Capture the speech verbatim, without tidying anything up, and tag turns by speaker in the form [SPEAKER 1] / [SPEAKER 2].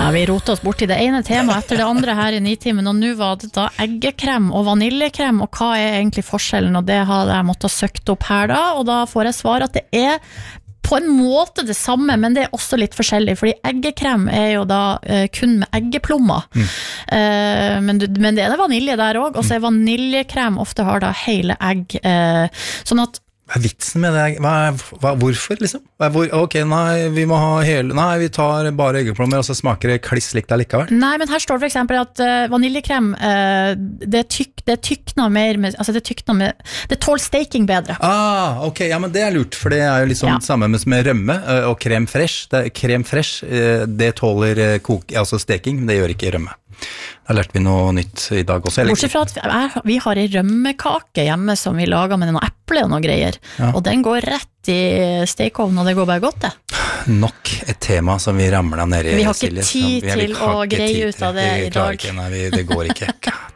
[SPEAKER 1] Ja, vi roter oss bort I det ene temaet etter det andre her I Nitimen, og nå var det da eggekrem og vaniljekrem, og hva er egentlig forskjellen, og det har jeg måttet søkt opp her da, og da får jeg svar at det er på en måte det samme, men det er også litt forskjellig, fordi eggekrem er jo da uh, kun med eggeplommer, mm. uh, men, men det er det vanilje der også, og så er vaniljekrem ofte har da hele egg, uh, sånn at
[SPEAKER 2] Hva er vitsen med det? Hva er, hva, hvorfor, liksom? Hva er, hvor, ok, nei, vi må ha hele... Nei, vi tar bare eggeplommer, og så smaker det kliss likt allikevel.
[SPEAKER 1] Nei, men her står det for eksempel at uh, vaniljekrem, uh, det, tyk, det tykner mer med... Altså, det tykner med... Det tål steking bedre.
[SPEAKER 2] Ah, ok, ja, men det er lurt, for det er jo liksom ja. Samme med, med rømme uh, og krem fresh. Det, krem fresh, uh, det tåler uh, kok, altså steking, det gjør ikke rømme. Da lærte vi noe nytt I dag også.
[SPEAKER 1] Bortsett fra at vi, vi har en rømmekake hjemme som vi lager med noen eple og noe greier, ja. Og den går rett I stekeovnen, og det går bare godt det.
[SPEAKER 2] Nok et tema som vi ramler ned I.
[SPEAKER 1] Vi har ikke tid til å greie ut av det I dag.
[SPEAKER 2] Vi klarer ikke, nei, vi, det går ikke.